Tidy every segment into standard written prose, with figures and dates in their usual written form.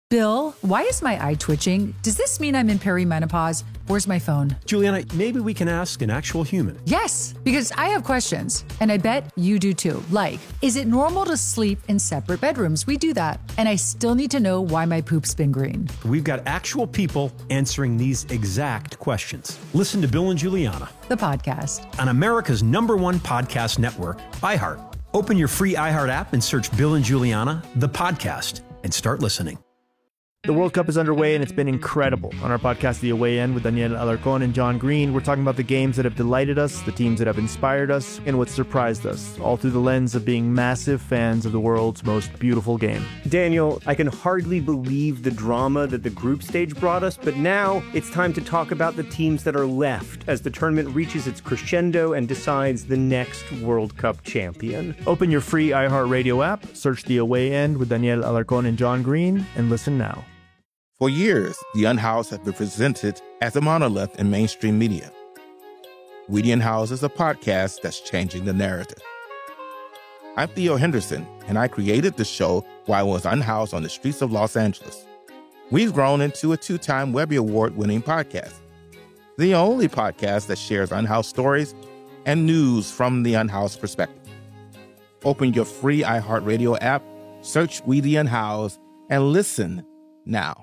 Bill, why is my eye twitching? Does this mean I'm in perimenopause? Where's my phone? Juliana, maybe we can ask an actual human. Yes, because I have questions, and I bet you do too. Like, is it normal to sleep in separate bedrooms? We do that. And I still need to know why my poop's been green. We've got actual people answering these exact questions. Listen to Bill and Juliana, The podcast. on America's #1 podcast network, iHeart. Open your free iHeart app and search Bill and Juliana, the podcast, and start listening. The World Cup is underway, and it's been incredible. On our podcast, The Away End, with Daniel Alarcón and John Green, we're talking about the games that have delighted us, the teams that have inspired us, and what surprised us, all through the lens of being massive fans of the world's most beautiful game. Daniel, I can hardly believe the drama that the group stage brought us, but now it's time to talk about the teams that are left as the tournament reaches its crescendo and decides the next World Cup champion. Open your free iHeartRadio app, search The Away End with Daniel Alarcón and John Green, and listen now. For years, The Unhoused has been presented as a monolith in mainstream media. We The Unhoused is a podcast that's changing the narrative. I'm Theo Henderson, and I created the show while I was unhoused on the streets of Los Angeles. We've grown into a 2-time Webby Award-winning podcast, the only podcast that shares unhoused stories and news from the unhoused perspective. Open your free iHeartRadio app, search We The Unhoused, and listen now.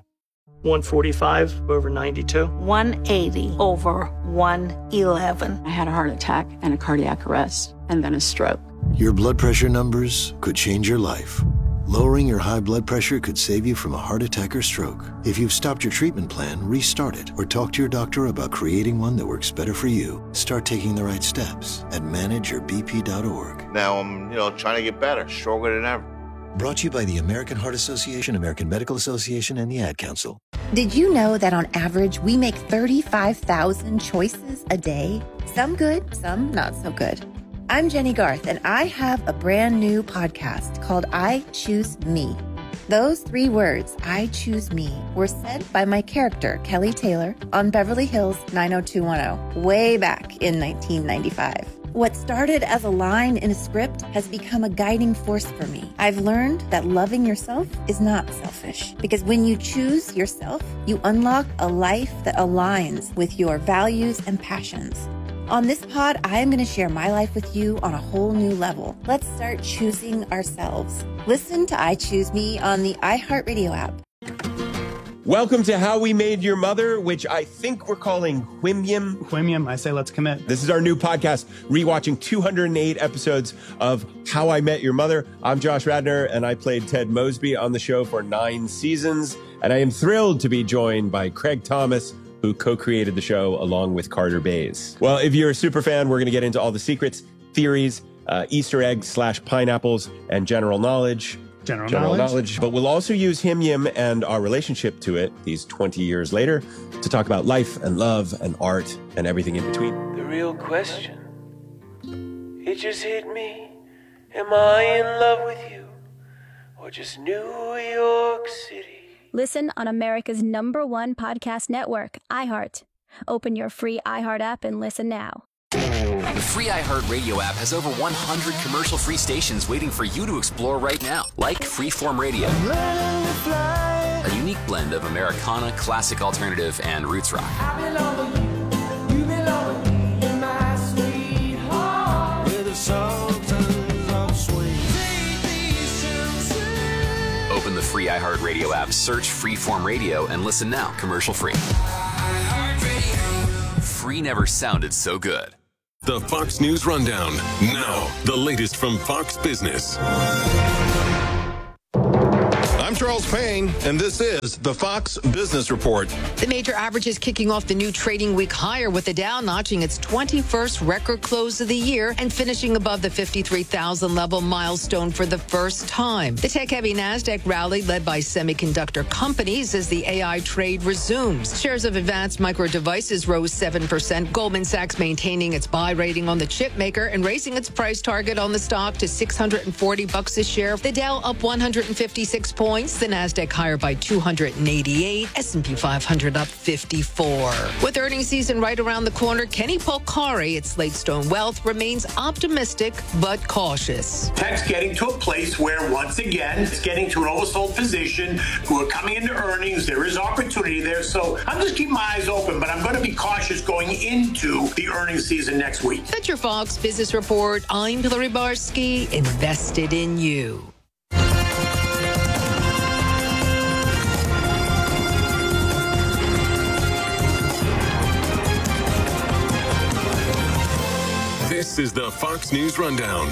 145 over 92. 180 over 111. I had a heart attack and a cardiac arrest, and then a stroke. Your blood pressure numbers could change your life. Lowering your high blood pressure could save you from a heart attack or stroke. If you've stopped your treatment plan, restart it or talk to your doctor about creating one that works better for you. Start taking the right steps at manageyourbp.org. Now I'm, trying to get better, stronger than ever. Brought to you by the American Heart Association, American Medical Association, and the Ad Council. Did you know that on average, we make 35,000 choices a day? Some good, some not so good. I'm Jenny Garth, and I have a brand new podcast called I Choose Me. Those 3 words, I choose me, were said by my character, Kelly Taylor, on Beverly Hills 90210, way back in 1995. What started as a line in a script has become a guiding force for me. I've learned that loving yourself is not selfish, because when you choose yourself, you unlock a life that aligns with your values and passions. On this pod, I am going to share my life with you on a whole new level. Let's start choosing ourselves. Listen to I Choose Me on the iHeartRadio app. Welcome to How We Made Your Mother, which I think we're calling Whimyam. Whimyam, I say let's commit. This is our new podcast, rewatching 208 episodes of How I Met Your Mother. I'm Josh Radnor, and I played Ted Mosby on the show for 9 seasons. And I am thrilled to be joined by Craig Thomas, who co-created the show along with Carter Bays. Well, if you're a super fan, we're going to get into all the secrets, theories, Easter eggs / pineapples, and general knowledge. General knowledge. But we'll also use Whimyam and our relationship to it these 20 years later to talk about life and love and art and everything in between. The real question, it just hit me. Am I in love with you or just New York City? Listen on America's #1 podcast network, iHeart. Open your free iHeart app and listen now. The free iHeartRadio app has over 100 commercial-free stations waiting for you to explore right now, like Freeform Radio, a unique blend of Americana, classic alternative, and roots rock. Open the free iHeartRadio app, search Freeform Radio, and listen now, commercial-free. Free never sounded so good. The Fox News Rundown. Now, the latest from Fox Business. I'm Charles Payne, and this is the Fox Business Report. The major averages kicking off the new trading week higher, with the Dow notching its 21st record close of the year and finishing above the 53,000 level milestone for the first time. The tech-heavy NASDAQ rallied, led by semiconductor companies, as the AI trade resumes. Shares of Advanced Micro Devices rose 7%. Goldman Sachs maintaining its buy rating on the chip maker and raising its price target on the stock to $640 a share. The Dow up 156 points. points. The Nasdaq higher by 288. S&P 500 up 54. With earnings season right around the corner, Kenny Polcari at Slate Stone Wealth remains optimistic but cautious. Tech's getting to a place where, once again, it's getting to an oversold position. We're coming into earnings. There is opportunity there. So I'm just keeping my eyes open, but I'm going to be cautious going into the earnings season next week. That's your Fox Business Report. I'm Hillary Barsky, invested in you. This is the Fox News Rundown.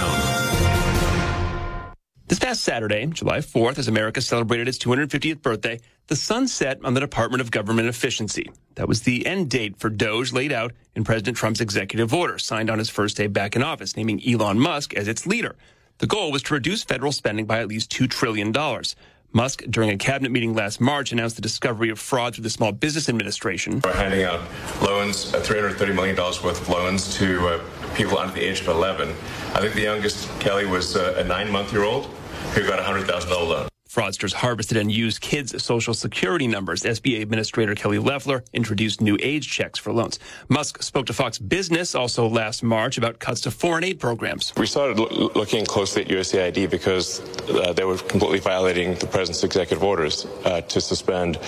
This past Saturday, July 4th, as America celebrated its 250th birthday, the sun set on the Department of Government Efficiency. That was the end date for DOGE laid out in President Trump's executive order, signed on his first day back in office, naming Elon Musk as its leader. The goal was to reduce federal spending by at least $2 trillion. Musk, during a cabinet meeting last March, announced the discovery of fraud through the Small Business Administration. We're handing out loans, $330 million worth of loans to people under the age of 11. I think the youngest, Kelly, was a 9-month-old who got a $100,000 loan. Fraudsters harvested and used kids' Social Security numbers. SBA Administrator Kelly Loeffler introduced new age checks for loans. Musk spoke to Fox Business also last March about cuts to foreign aid programs. We started looking closely at USAID because they were completely violating the president's executive orders to suspend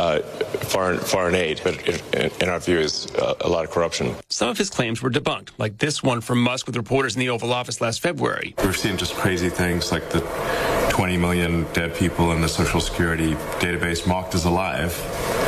foreign aid. But in our view, is a lot of corruption. Some of his claims were debunked, like this one from Musk with reporters in the Oval Office last February. We've seen just crazy things like the 20 million dead people in the Social Security database marked as alive,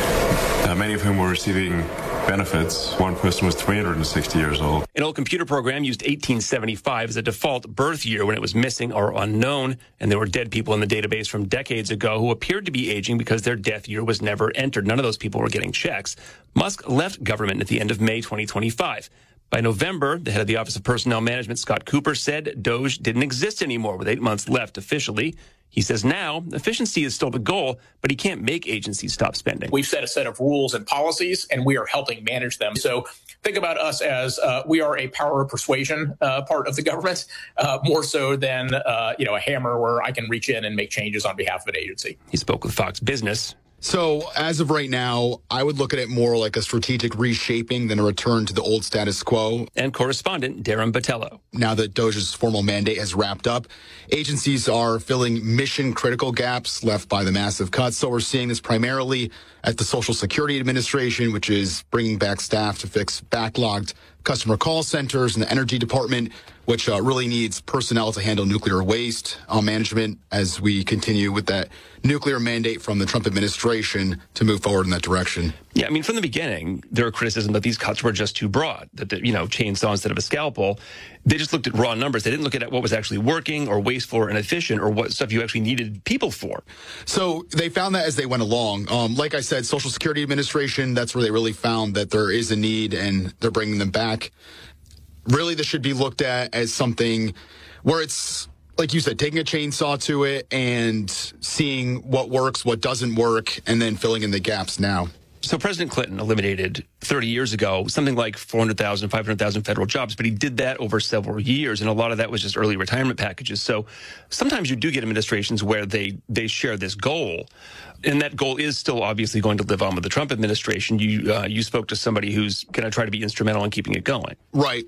many of whom were receiving benefits. One person was 360 years old. An old computer program used 1875 as a default birth year when it was missing or unknown, and there were dead people in the database from decades ago who appeared to be aging because their death year was never entered. None of those people were getting checks. Musk left government at the end of May 2025. By November, the head of the Office of Personnel Management, Scott Cooper, said DOGE didn't exist anymore with 8 months left officially. He says now efficiency is still the goal, but he can't make agencies stop spending. We've set a set of rules and policies, and we are helping manage them. So think about us as we are a power of persuasion part of the government, more so than a hammer where I can reach in and make changes on behalf of an agency. He spoke with Fox Business. So as of right now, I would look at it more like a strategic reshaping than a return to the old status quo. And correspondent Darren Botello. Now that DOGE's formal mandate has wrapped up, agencies are filling mission-critical gaps left by the massive cuts. So we're seeing this primarily at the Social Security Administration, which is bringing back staff to fix backlogged customer call centers, and the Energy Department, which really needs personnel to handle nuclear waste management as we continue with that nuclear mandate from the Trump administration to move forward in that direction. Yeah, I mean, from the beginning, there were criticism that these cuts were just too broad, that, chainsaw instead of a scalpel. They just looked at raw numbers. They didn't look at what was actually working or wasteful or inefficient or what stuff you actually needed people for. So they found that as they went along. Like I said, Social Security Administration, that's where they really found that there is a need and they're bringing them back. Really, this should be looked at as something where it's, like you said, taking a chainsaw to it and seeing what works, what doesn't work, and then filling in the gaps now. So President Clinton eliminated 30 years ago something like 400,000, 500,000 federal jobs, but he did that over several years, and a lot of that was just early retirement packages. So sometimes you do get administrations where they share this goal, and that goal is still obviously going to live on with the Trump administration. You spoke to somebody who's going to try to be instrumental in keeping it going. Right.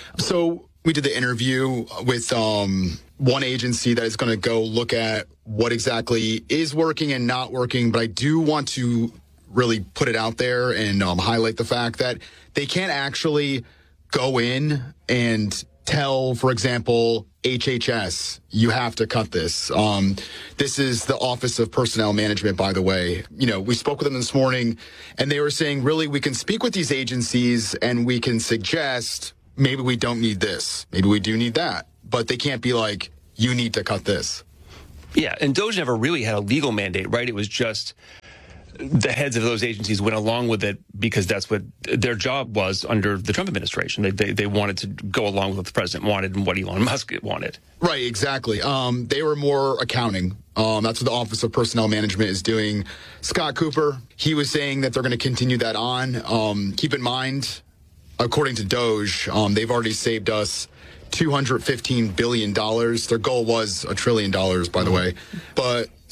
So we did the interview with one agency that is going to go look at what exactly is working and not working, but I do want to really put it out there and highlight the fact that they can't actually go in and tell, for example, HHS, you have to cut this. This is the Office of Personnel Management, by the way. We spoke with them this morning, and they were saying, really, we can speak with these agencies and we can suggest maybe we don't need this. Maybe we do need that. But they can't be like, you need to cut this. Yeah, and DOGE never really had a legal mandate, right? It was just the heads of those agencies went along with it because that's what their job was under the Trump administration. They wanted to go along with what the president wanted and what Elon Musk wanted. Right, exactly. They were more accounting. That's what the Office of Personnel Management is doing. Scott Cooper, he was saying that they're going to continue that on. Keep in mind, according to DOGE, they've already saved us $215 billion. Their goal was $1 trillion, by the way. But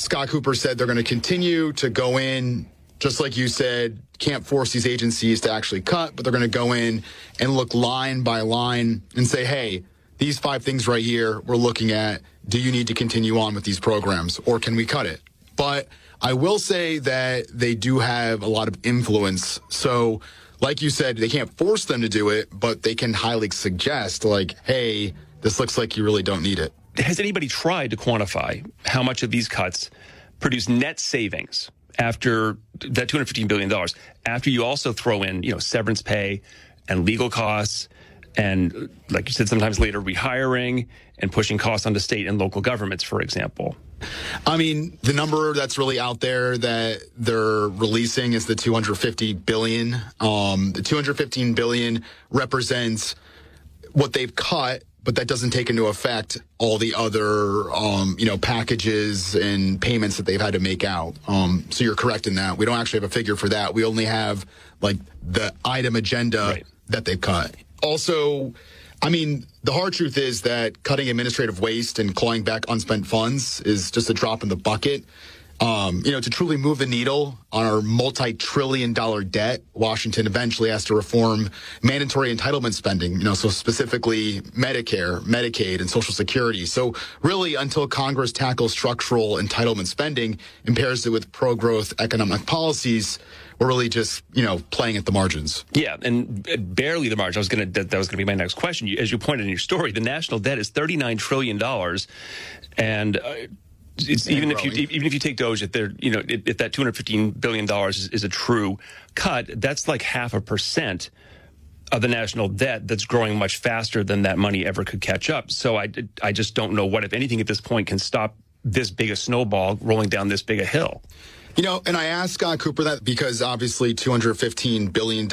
Scott Cooper said they're going to continue to go in, just like you said, can't force these agencies to actually cut, but they're going to go in and look line by line and say, hey, these 5 things right here we're looking at, do you need to continue on with these programs or can we cut it? But I will say that they do have a lot of influence. So like you said, they can't force them to do it, but they can highly suggest like, hey, this looks like you really don't need it. Has anybody tried to quantify how much of these cuts produce net savings after that $215 billion, after you also throw in, severance pay and legal costs and, like you said, sometimes later rehiring and pushing costs onto state and local governments, for example? I mean, the number that's really out there that they're releasing is the $250 billion. The $215 billion represents what they've cut, but that doesn't take into effect all the other, packages and payments that they've had to make out. So you're correct in that. We don't actually have a figure for that. We only have like the item agenda that they've cut. Also, I mean, the hard truth is that cutting administrative waste and clawing back unspent funds is just a drop in the bucket. To truly move the needle on our multi-trillion-dollar debt, Washington eventually has to reform mandatory entitlement spending, so specifically Medicare, Medicaid, and Social Security. So really, until Congress tackles structural entitlement spending and pairs it with pro-growth economic policies, we're really just, playing at the margins. Yeah, and barely the margin. That was going to be my next question. As you pointed in your story, the national debt is $39 trillion, and it's even if you take DOGE, if that $215 billion is a true cut, that's like 0.5% of the national debt that's growing much faster than that money ever could catch up. So I just don't know what, if anything, at this point can stop this big a snowball rolling down this big a hill. And I asked Scott Cooper that because obviously $215 billion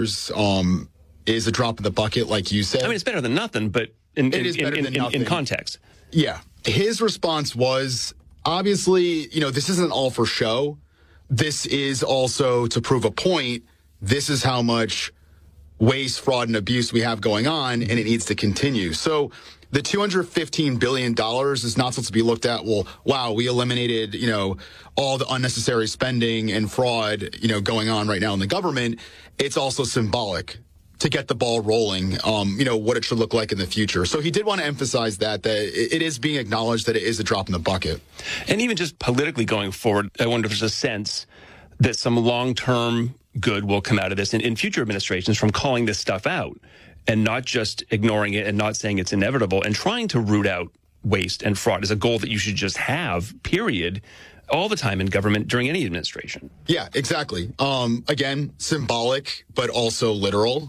is a drop in the bucket, like you said. I mean, it's better than nothing, but in context. Yeah. His response was, obviously, this isn't all for show. This is also to prove a point. This is how much waste, fraud, and abuse we have going on, and it needs to continue. So the $215 billion is not supposed to be looked at, well, wow, we eliminated, all the unnecessary spending and fraud, going on right now in the government. It's also symbolic to get the ball rolling, what it should look like in the future. So he did want to emphasize that it is being acknowledged that it is a drop in the bucket. And even just politically going forward, I wonder if there's a sense that some long-term good will come out of this in future administrations from calling this stuff out and not just ignoring it and not saying it's inevitable and trying to root out waste and fraud is a goal that you should just have, period, all the time in government during any administration. Yeah, exactly. Again, symbolic, but also literal.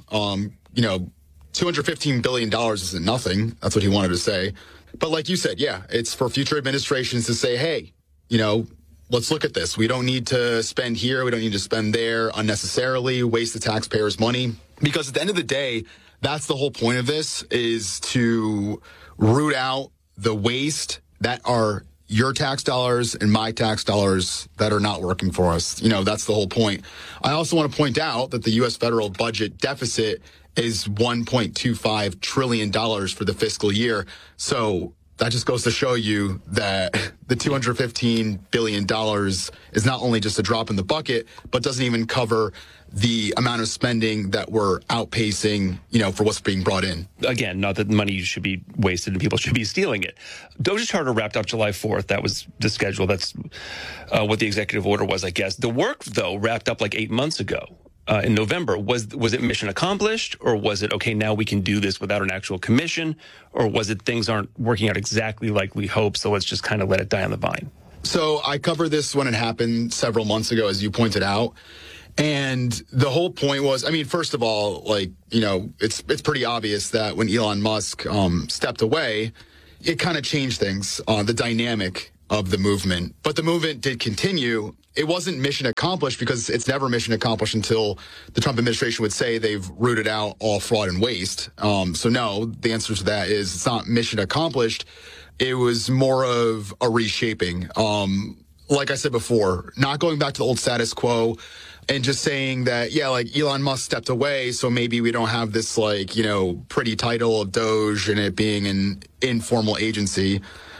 $215 billion isn't nothing. That's what he wanted to say. But like you said, yeah, it's for future administrations to say, hey, let's look at this. We don't need to spend here. We don't need to spend there unnecessarily, waste the taxpayers' money. Because at the end of the day, that's the whole point of this, is to root out the waste that are your tax dollars and my tax dollars that are not working for us. That's the whole point. I also want to point out that the U.S. federal budget deficit is $1.25 trillion for the fiscal year. So that just goes to show you that the $215 billion is not only just a drop in the bucket, but doesn't even cover the amount of spending that we're outpacing, for what's being brought in. Again, not that money should be wasted and people should be stealing it. DOJ's charter wrapped up July 4th. That was the schedule. That's what the executive order was, I guess. The work, though, wrapped up like 8 months ago. In November. Was it mission accomplished, or was it, okay, now we can do this without an actual commission, or was it things aren't working out exactly like we hoped, so let's just kind of let it die on the vine? So I covered this when it happened several months ago, as you pointed out. And the whole point was, I mean, first of all, it's pretty obvious that when Elon Musk stepped away, it kind of changed things, the dynamic of the movement. But the movement did continue. It wasn't mission accomplished because it's never mission accomplished until the Trump administration would say they've rooted out all fraud and waste. So no, the answer to that is it's not mission accomplished. It was more of a reshaping. Like I said before, not going back to the old status quo and just saying that, yeah, like Elon Musk stepped away, so maybe we don't have this pretty title of Doge and it being an informal agency.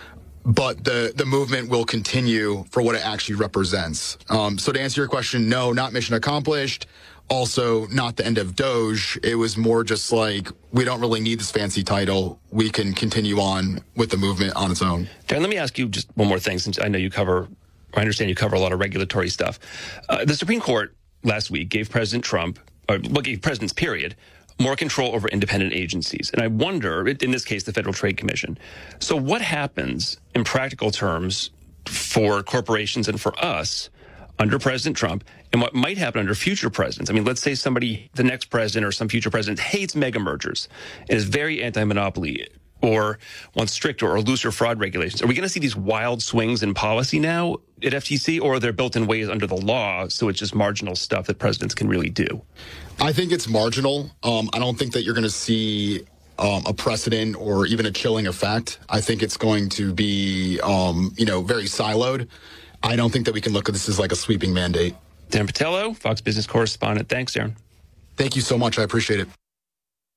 but the movement will continue for what it actually represents. So to answer your question, no, not mission accomplished. Also, not the end of Doge. It was more just like, we don't really need this fancy title. We can continue on with the movement on its own. Darren, let me ask you just one more thing, since I know I understand you cover a lot of regulatory stuff. The Supreme Court last week gave President Trump, gave presidents, period, more control over independent agencies. And I wonder, in this case, the Federal Trade Commission. So what happens in practical terms for corporations and for us under President Trump, and what might happen under future presidents? I mean, let's say somebody, the next president or some future president, hates mega mergers and is very anti-monopoly or wants stricter or looser fraud regulations. Are we going to see these wild swings in policy now at FTC, or are there built-in ways under the law so it's just marginal stuff that presidents can really do? I think it's marginal. I don't think that you're going to see a precedent or even a chilling effect. I think it's going to be, very siloed. I don't think that we can look at this as like a sweeping mandate. Darren Petillo, Fox Business correspondent. Thanks, Darren. Thank you so much. I appreciate it.